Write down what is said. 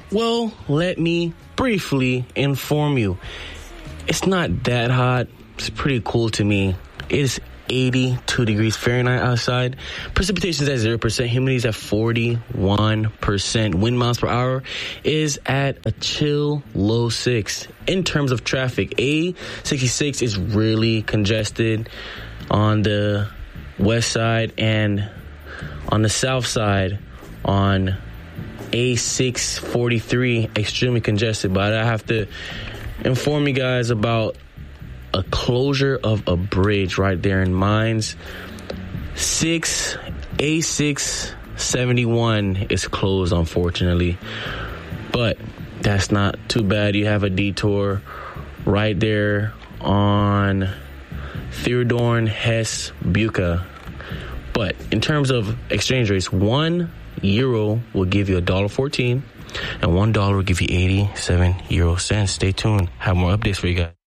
Well, let me briefly inform you. It's not that hot. It's pretty cool to me. It is 82 degrees Fahrenheit outside. Precipitation is at 0%. Humidity is at 41%. Wind miles per hour is at a chill low 6. In terms of traffic, A66 is really congested on the west side, and on the south side on A643, extremely congested. But I have to inform you guys about a closure of a bridge right there in Mines. A671 is closed, unfortunately. But that's not too bad. You have a detour right there on Theodorn, Hess, Buca. But in terms of exchange rates, €1 will give you $1.14, and $1 will give you 87 euro cents. Stay tuned. Have more updates for you guys.